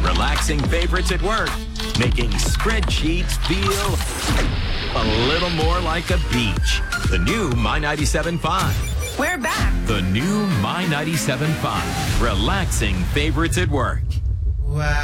Relaxing favorites at work, making spreadsheets feel a little more like a beach. The new My 97.5. We're back. The new My 97.5. Relaxing favorites at work. Wow.